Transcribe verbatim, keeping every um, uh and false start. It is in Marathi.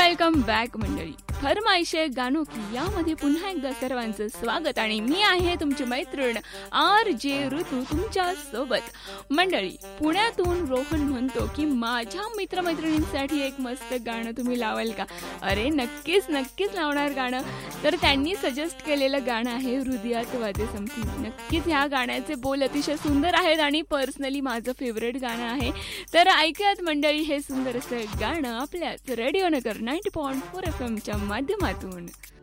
वेलकम बॅक मंडळी. फरमाईशे गाणो की यामध्ये पुन्हा एकदा सर्वांचं स्वागत आणि मी आहे तुमची मैत्रीण आर जे ऋतू तुमच्या सोबत. मंडळी, पुण्यातून रोहन म्हणतो की माझ्या मित्रमैत्रिणींसाठी एक मस्त गाणं तुम्ही लावाल का? अरे नक्कीच नक्कीच लावणार गाणं. तर त्यांनी सजेस्ट केलेलं गाणं आहे हृदयात वाजे समथिंग. नक्कीच ह्या गाण्याचे बोल अतिशय सुंदर आहेत आणि पर्सनली माझं फेवरेट गाणं आहे. तर ऐकूयात मंडळी हे सुंदर असं गाणं आपल्याच रेडिओ नगर नाईंटी पॉईंट फोर एफ एमच्या माध्यमातून.